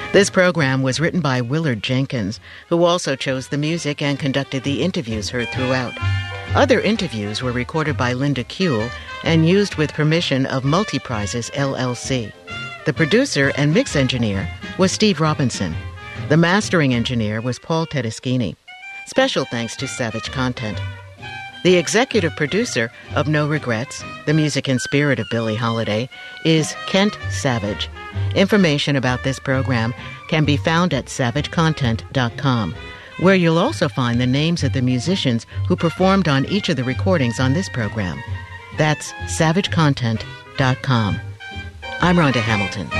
This program was written by Willard Jenkins, who also chose the music and conducted the interviews heard throughout. Other interviews were recorded by Linda Kuehl and used with permission of Multiprizes, LLC. The producer and mix engineer was Steve Robinson. The mastering engineer was Paul Tedeschini. Special thanks to Savage Content. The executive producer of No Regrets, the music and spirit of Billie Holiday, is Kent Savage. Information about this program can be found at savagecontent.com, where you'll also find the names of the musicians who performed on each of the recordings on this program. That's savagecontent.com. I'm Rhonda Hamilton.